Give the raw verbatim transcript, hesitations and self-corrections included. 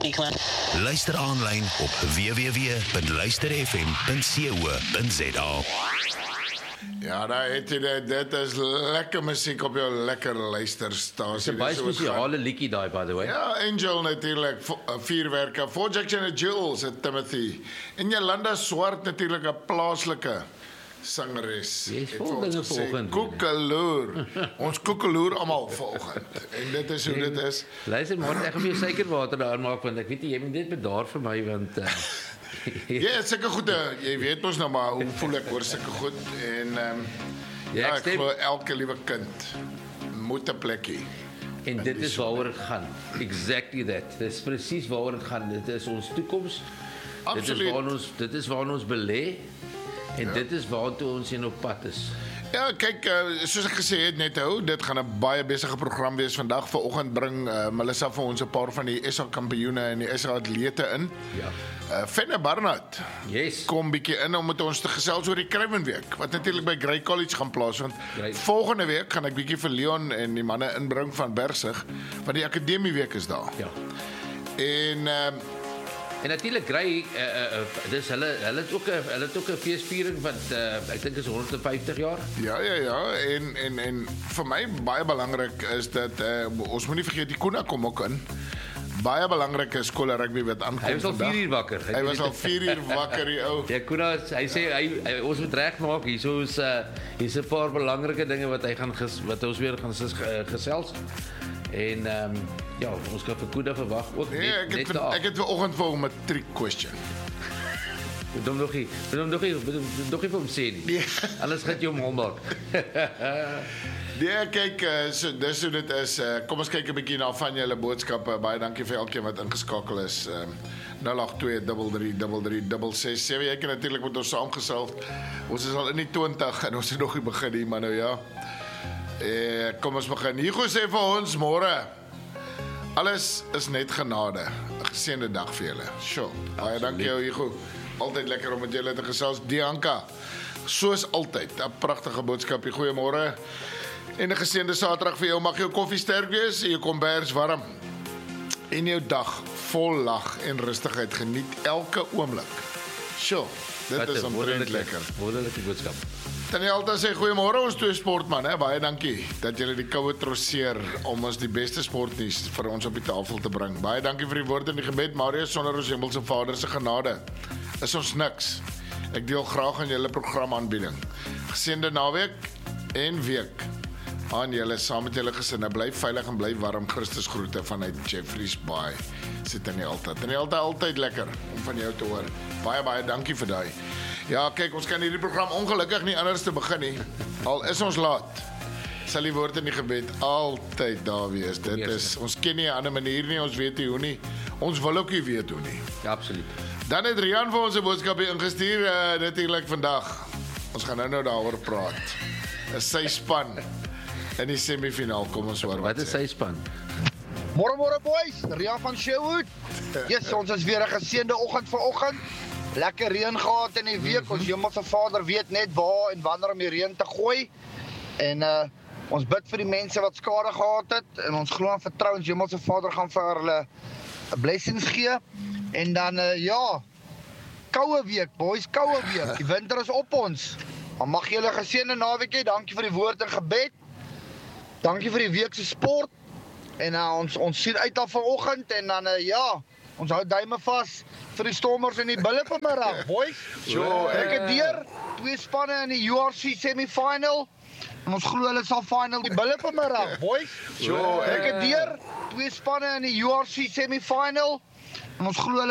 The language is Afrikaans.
Luister aanlyn op w w w punt luister f m punt co punt z a. Ja, daar het jy dit. Dit is lekker musiek op jou lekker luisterstasie. Dis 'n baie spesiale liedjie daai, by the way. Ja, Angel natuurlik, vuurwerke, Forjackson en Jules en Timothy. En Jolanda Swart natuurlik 'n plaaslike sangeres. Jy is vol dinge vanoggend. Koekeloer. Ons koekeloer almal vanoggend. En dit is hoe dit is. Luister, maar ek gaan vir jou suikerwater daar maak want ek weet jy moet net bedaar vir my want uh, ja, sulke goede, jy weet ons nou maar hoe voel ek oor sulke goed en um, ja, ja, ek, ek stem, glo elke liewe kind moet 'n plekkie. En dit is waaroor dit gaan. Exactly that. Dit is presies waaroor dit gaan. Dit is ons toekoms. Dit is waar ons dit is waar ons belê en ja. Dit is waartoe ons in op pad is. Ja, kyk, uh, soos ek gesê het net hou, dit gaan 'n baie besige program wees vandag. Vanoggend bring uh, Melissa vir ons 'n paar van die S A kampioene en die S A atlete in. Ja. Uh, Fenne Barnard. Yes. Kom bietjie in om met ons te gesels oor die Kruiwenweek wat natuurlik by Grey College gaan plaasvind. Great. Volgende week gaan ek bietjie vir Leon en die manne inbring van Bergsig, want die akademieweek is daar. Ja. En uh, En natuurlik Grey, uh, uh, uh, dis hulle hulle het ook 'n hulle het ook 'n feesviering wat uh, ek dink is honderd en vyftig jaar. Ja, ja, ja, en en en vir my baie belangrik is dat uh, ons moenie vergeet die Kuna kom ook in. Baie belangrike skole rugby wat aankom. Hy was al vier uur wakker. Hy was al vier uur wakker, die ou. Ja, Kuna, hy sê hy, hy ons moet regmaak. Hierso is uh, hier's 'n paar belangrike dinge wat hy gaan ges, wat ons weer gaan ges, gesels. En ehm um, ja, ons kan vir Kuna verwag ook nee, net ek het, net vir, ek het vanoggend vir hom 'n trick question. Dom nog nie. Dom nog nie. Nog nie vir hom sê nie. Nee. Anders gaan jy hom holmaak. Nee, kyk, uh, so, dis hoe dit is. Uh, kom ons kyk 'n bietjie na van julle boodskappe. Baie dankie vir elkeen wat ingeskakel is. Um, nul agt twee drie drie drie drie ses ses sewe. Jy kan natuurlik met ons saamgesels. Ons is al in die twintig en ons het nog nie begin nie, maar nou ja. Eh, kom ons begin. Hugo sê vir ons môre. Alles is net genade. 'n Geseënde dag vir julle. Sjoe. Baie dankie jou Hugo. Altyd lekker om met julle te gesels. Dianka. Soos altyd, 'n pragtige boodskapie. Goeiemôre. En 'n geseënde Saterdag vir jou. Mag jou koffie sterk wees en jou kombers warm. En jou dag vol lag en rustigheid. Geniet elke oomblik. Sjoe. Dit is omtrent lekker. Wonderlike boodskap. Tanielta sê goeiemôre ons twee sportman, hè. Baie dankie dat julle die koue trotseer om ons die beste sportnuus vir ons op die tafel te bring. Baie dankie vir die woord en die gebed. Marius, sonder ons hemelse Vader se genade is ons niks. Ek deel graag aan julle programaanbieding. Geseënde naweek en week aan julle saam met julle gesinne. Bly veilig en bly warm. Christus groete vanuit Jeffreys Bay. Sit Tanielta. Tanielta, altyd lekker om van jou te hoor. Baie baie dankie vir daai. Ja, kyk, ons kan hierdie program ongelukkig nie anders te begin nie. Al is ons laat, sal die woord in die gebed altyd daar wees. Dit is, ons ken nie 'n ander manier nie, ons weet nie hoe nie. Ons wil ook nie weet hoe nie. Ja, absoluut. Dan het Rian vir ons 'n boodskap ingestuur, uh, natuurlik vandag. Ons gaan nou nou daaroor praat. Is sy span in die semifinaal, kom ons hoor wat. Wat is sy span? Môre môre boys, Rian van Sherwood. Yes, ons is weer 'n geseënde oggend vanoggend. Lekker reën gehad in die week. Mm-hmm. Ons Hemelse Vader weet net waar en wanneer om die reën te gooi. En uh ons bid vir die mense wat skade gehad het en ons glo en vertrou ons Hemelse Vader gaan vir hulle blessings gee. En dan uh ja, koue week boys, koue week. Die winter is op ons. Maar mag julle geseënde naweek hê. Dankie vir die woord en gebed. Dankie vir die week se sport. En uh, ons ons sien uit al vanoggend en dan uh, ja, ons hou duime vas vir die Stormers in die bulle vanmiddag, boys. So, ek het deur twee spanne in die U R C semi-final. En ons glo hulle sal final die bulle vanmiddag, boys. So, ek het deur twee spanne in die U R C semi-final. En ons glo hulle